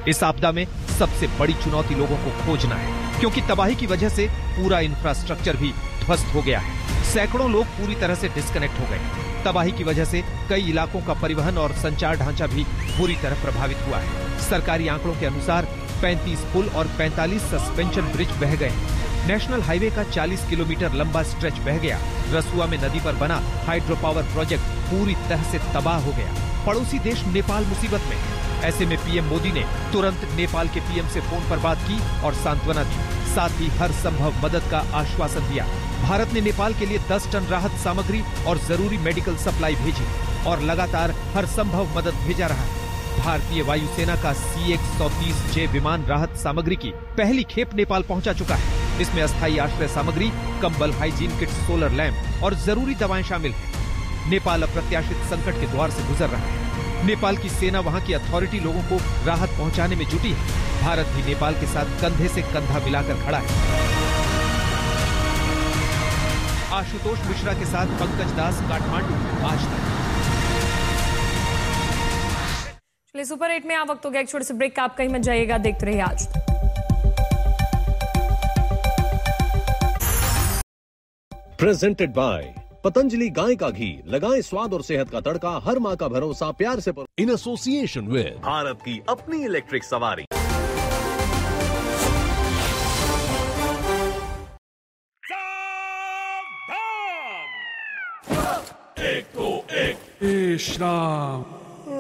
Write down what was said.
इस आपदा में सबसे बड़ी चुनौती लोगों को खोजना है, क्योंकि तबाही की वजह से पूरा इंफ्रास्ट्रक्चर भी ध्वस्त हो गया है। सैकड़ों लोग पूरी तरह से डिस्कनेक्ट हो गए। तबाही की वजह से कई इलाकों का परिवहन और संचार ढांचा भी बुरी तरह प्रभावित हुआ है। सरकारी आंकड़ों के अनुसार 35 पुल और 45 सस्पेंशन ब्रिज बह गए। नेशनल हाईवे का 40 किलोमीटर लंबा स्ट्रेच बह गया। रसुआ में नदी पर बना हाइड्रो पावर प्रोजेक्ट पूरी तरह से तबाह हो गया। पड़ोसी देश नेपाल मुसीबत में है। ऐसे में पीएम मोदी ने तुरंत नेपाल के पीएम से फोन पर बात की और सांत्वना दी, साथ ही हर संभव मदद का आश्वासन दिया। भारत ने नेपाल के लिए 10 टन राहत सामग्री और जरूरी मेडिकल सप्लाई भेजी और लगातार हर संभव मदद भेजा रहा है। भारतीय वायुसेना का CH-130J विमान राहत सामग्री की पहली खेप नेपाल पहुंचा चुका है। इसमें अस्थायी आश्रय सामग्री, कंबल, हाइजीन किट, सोलर लैंप और जरूरी दवाएं शामिल हैं। नेपाल अप्रत्याशित संकट के द्वार से गुजर रहा है। नेपाल की सेना वहां की अथॉरिटी लोगों को राहत पहुंचाने में जुटी है। भारत भी नेपाल के साथ कंधे से कंधा मिलाकर खड़ा है। आशुतोष मिश्रा के साथ पंकज दास, काठमांडू, आज तक। चलिए, सुपर 8 में वक्त हो गया एक छोटे से ब्रेक का। आप कहीं मत जाइएगा, देखते रहिए आज तक। प्रेजेंटेड बाय पतंजलि गाय का घी। लगाएं स्वाद और सेहत का तड़का। हर माँ का भरोसा प्यार से इन एसोसिएशन विद भारत की अपनी इलेक्ट्रिक सवारी। एक तो एक, हे श्याम